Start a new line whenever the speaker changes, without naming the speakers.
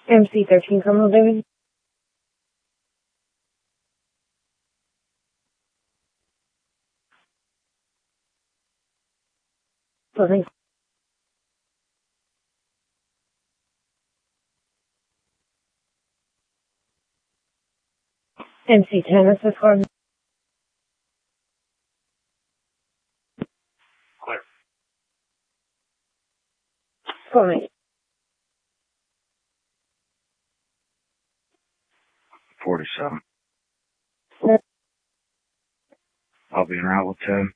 MC13 Criminal Damage. Closing. MC10 assist card.
Clear.
Closing.
47. I'll be in route with 10.